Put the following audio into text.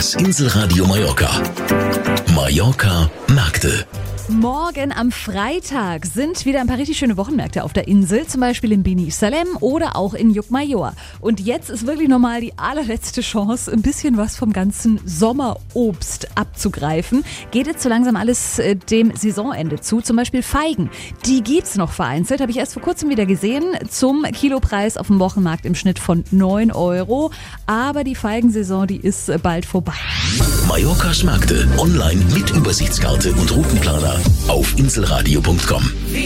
Das Inselradio Mallorca. Mallorca Märkte. Morgen am Freitag sind wieder ein paar richtig schöne Wochenmärkte auf der Insel, zum Beispiel in Beni Salem oder auch in Llucmajor. Und jetzt ist wirklich nochmal die allerletzte Chance, ein bisschen was vom ganzen Sommerobst abzugreifen. Geht jetzt so langsam alles dem Saisonende zu, zum Beispiel Feigen. Die gibt's noch vereinzelt, habe ich erst vor kurzem wieder gesehen, zum Kilopreis auf dem Wochenmarkt im Schnitt von 9 €. Aber die Feigensaison, die ist bald vorbei. Mallorcas Märkte online mit Übersichtskarte und Routenplaner auf inselradio.com.